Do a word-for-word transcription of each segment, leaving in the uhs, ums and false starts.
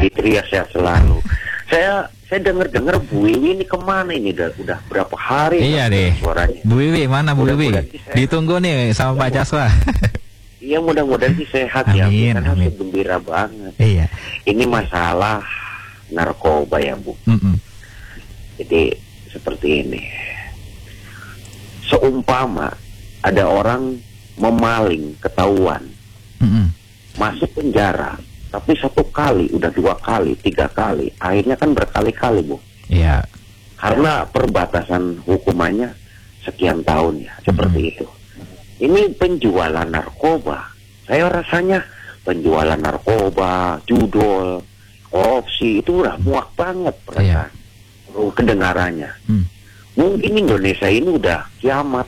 Fitria sehat selalu. Saya saya dengar-dengar Bu Wiwi ini kemana ini udah udah berapa hari? Iya deh. Suaranya. Bu Wiwi mana Bu Wiwi? Ditunggu nih sama Pak Jaswa. Iya, mudah-mudahan sih sehat amin, ya. Karena amin. gembira banget. Iya. Ini masalah narkoba ya Bu. Mm-mm. Jadi seperti ini. Seumpama ada orang memaling ketahuan, Mm-mm. masuk penjara, tapi satu kali, udah dua kali, tiga kali, akhirnya kan berkali-kali Bu. Iya. Karena perbatasan hukumannya sekian tahun ya, seperti Mm-hmm. itu. Ini penjualan narkoba. Saya rasanya penjualan narkoba, judol, korupsi itu udah muak banget perasaan. Oh, kedengarannya. Mm. Mungkin Indonesia ini udah kiamat.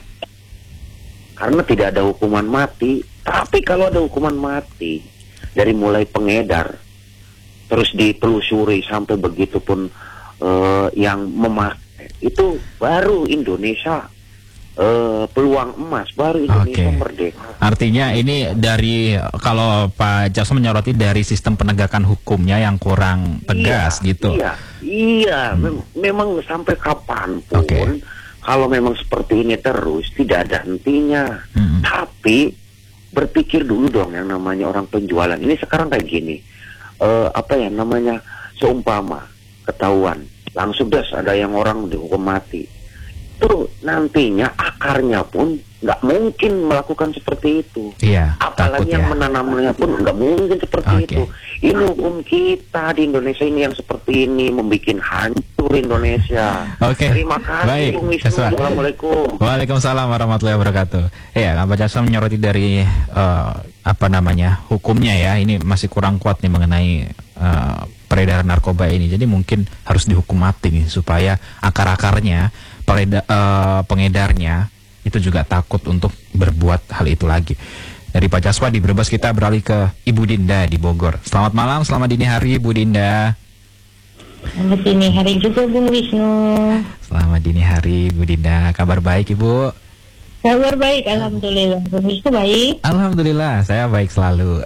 Karena tidak ada hukuman mati. Tapi kalau ada hukuman mati, dari mulai pengedar, terus ditelusuri sampai begitu pun uh, yang memakai, itu baru Indonesia uh, peluang emas, baru Indonesia Oke. merdeka. Artinya ini dari, kalau Pak Jaswa menyoroti dari sistem penegakan hukumnya yang kurang tegas Iya, gitu. Iya, iya. Hmm. Mem- memang sampai kapanpun, Oke. kalau memang seperti ini terus, tidak ada hentinya. Hmm. Tapi berpikir dulu dong, yang namanya orang penjualan ini sekarang kayak gini. Eh, apa ya namanya, seumpama ketahuan, langsung das ada yang orang dihukum mati. Itu nantinya akarnya pun nggak mungkin melakukan seperti itu. Iya, Apalagi takut yang ya. menanamnya pun nggak mungkin seperti Oke. itu. Ini hukum kita di Indonesia ini yang seperti ini, membuat hancur Indonesia. Oke. Terima kasih Baik, Bung Wisnu. Jaswa. Assalamualaikum. Waalaikumsalam warahmatullahi wabarakatuh. Iya, Pak Jaswa menyoroti dari eh, apa namanya hukumnya ya. Ini masih kurang kuat nih mengenai eh, peredaran narkoba ini. Jadi mungkin harus dihukum mati nih supaya akar-akarnya pereda, eh, pengedarnya itu juga takut untuk berbuat hal itu lagi. Dari Pak Jaswa di Brebes kita beralih ke Ibu Dinda di Bogor. Selamat malam, selamat dini hari Ibu Dinda. Selamat dini hari juga Bung Wisnu. Selamat dini hari Ibu Dinda. Kabar baik Ibu? Kabar baik, alhamdulillah. Bung Wisnu baik. Alhamdulillah, saya baik selalu.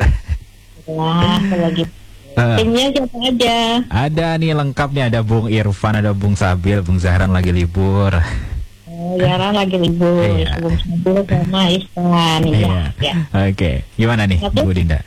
Wah, lagi Eh, timnya siapa aja? ada nih lengkap nih, ada Bung Irfan, ada Bung Sabil, Bung Zahran lagi libur. Oh, Yara lagi libur. Iya. Sebelum sebelum sama Istan. Iya. Iya. Ya. Oke, gimana nih Tapi- Bu Dinda?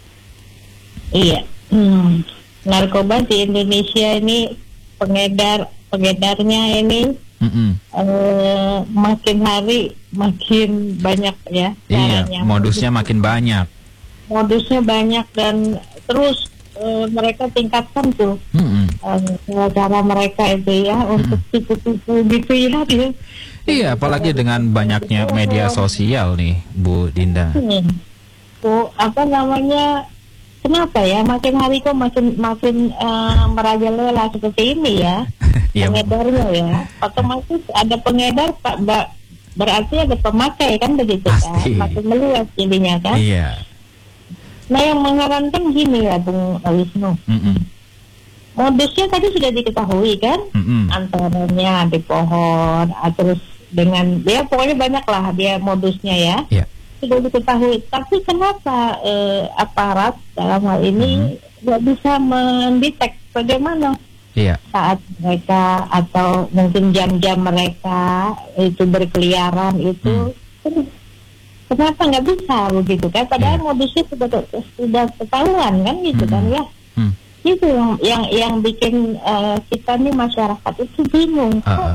Iya. Hmm. Narkoba di Indonesia ini pengedar pengedarnya ini Mm-mm. eh, makin hari makin banyak ya. Iya, caranya. modusnya makin banyak. Modusnya banyak dan terus eh, mereka tingkatkan tuh. Mm-mm. Uh, cara mereka itu ya untuk tipu-tipu gitu ya dia. Iya, apalagi dengan banyaknya media sosial nih Bu Dinda. Hmm. Tuh, apa namanya? Kenapa ya makin hari kok makin makin uh, merajalela seperti ini ya? Iya, Bu. Pengedarnya ya. Otomatis ada pengedar Pak, ba- berarti ada pemakai kan begitu Pasti. kan? Makin meluas jadinya kan. Iya. Nah yang mengherankan gini ya Bung Wisnu. Mm-mm. Modusnya tadi sudah diketahui kan? Mm-mm. Antaranya di pohon, ah, terus dengan dia pokoknya banyak lah dia modusnya ya. Iya. Sudah diketahui. Tapi kenapa eh, aparat dalam hal ini nggak bisa mendetek bagaimana Iya. saat mereka atau mungkin jam-jam mereka itu berkeliaran itu kenapa nggak bisa begitu kan? Padahal Iya. modusnya sudah sudah ketahuan kan gitu kan ya. Hmm. Itu yang yang yang bikin eh, kita nih masyarakat itu bingung. Ah, Kok ah.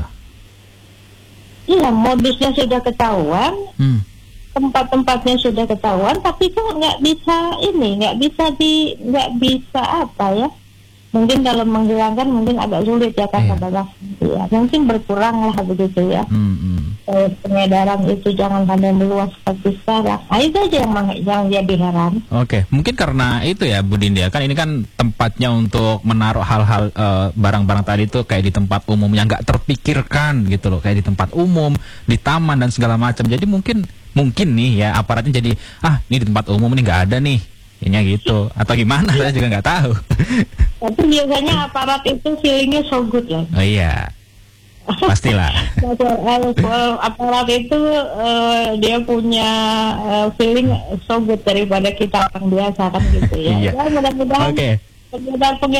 iya modusnya sudah ketahuan, Hmm. tempat-tempatnya sudah ketahuan, tapi kok nggak bisa ini, nggak bisa di, nggak bisa apa ya? Mungkin kalau menghilangkan mungkin agak sulit ya kan, Iya. adalah ya, mungkin berkurang lah begitu ya. Hmm, hmm. Eh, pengedaran itu jangan sampai meluas seperti sekarang. Nah, itu aja yang meng- yang jadi heran. Oke, mungkin karena itu ya Bu Dinda, kan ini kan tempatnya untuk menaruh hal-hal eh, barang-barang tadi tuh kayak di tempat umum yang nggak terpikirkan gitu loh, kayak di tempat umum, di taman dan segala macam. Jadi mungkin mungkin nih ya aparatnya jadi ah ini di tempat umum ini nggak ada nih, kayaknya gitu atau gimana saya juga nggak tahu. Tapi biasanya aparat itu feelingnya so good ya. Oh iya, pastilah. Aparat itu eh, dia punya eh, feeling so good daripada kita orang biasa kan gitu ya. Iya. Ya, mudah-mudahan Oke. pengedar